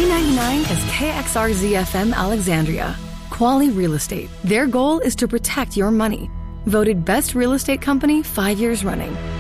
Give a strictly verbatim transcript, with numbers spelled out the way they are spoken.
ninety-nine is K X R Z F M Alexandria. Quality Real Estate. Their goal is to protect your money. Voted Best Real Estate Company five years running.